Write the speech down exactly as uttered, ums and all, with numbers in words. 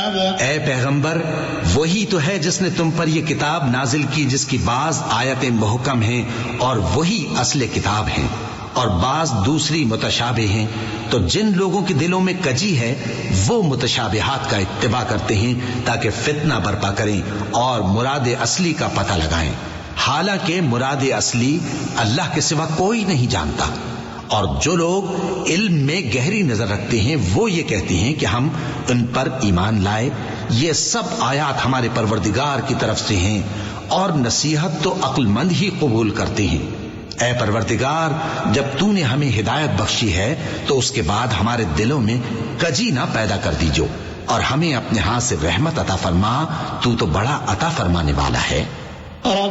ए पैगंबर, वही तो है जिसने तुम पर यह किताब नाजिल की जिसकी बाज आयतें मुहकम हैं और वही असले किताब हैं और बाज दूसरी मुतशाबे हैं। तो जिन लोगों के दिलों में कजी है वो मुतशाबिहात का इत्तिबा करते हैं ताकि फितना बर्पा करें और मुराद असली का पता लगाएं। हालांकि मुराद असली अल्लाह के सिवा कोई नहीं जानता। और जो लोग इल्म में गहरी नजर रखते हैं वो ये कहते हैं कि हम उन पर ईमान लाए। ये सब आयात हमारे परवरदिगार की तरफ से हैं और नसीहत तो अक्लमंद ही कबूल करते हैं। ऐ परवरदिगार, जब तूने हमें हिदायत बख्शी है तो उसके बाद हमारे दिलों में कजी ना पैदा कर दीजो और हमें अपने हाथ से रहमत अता फरमा। तू तो बड़ा अता फरमाने वाला है।